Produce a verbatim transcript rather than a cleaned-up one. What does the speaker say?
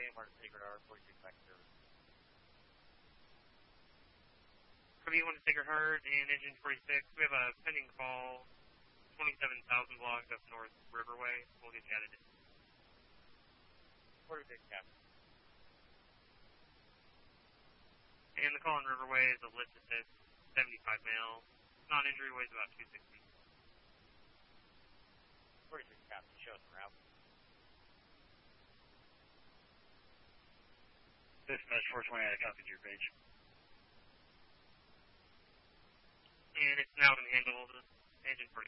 Martin Sacred Heart, forty-six back to service. Copy one to Sacred Heart and engine forty-six. We have a pending call, twenty-seven thousand block up North Riverway. We'll get you added in. forty-six, Captain. And the call on Riverway is a lift assist, seventy-five mil. Non-injury weighs about two sixty. forty-six, Captain. Show us the route. Dispatch four twenty-eight, I copied your page. And it's now been handled, engine forty.